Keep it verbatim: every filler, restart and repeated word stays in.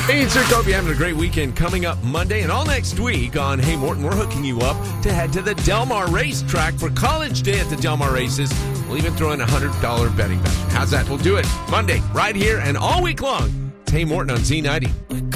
Hey, it's Rick. Hope you're having a great weekend coming up Monday and all next week on Hey Morton. We're hooking you up to head to the Del Mar racetrack for College Day at the Del Mar Races. We'll even throw in a one hundred dollars betting bet. How's that? We'll do it Monday right here and all week long. It's Hey Morton on Z ninety.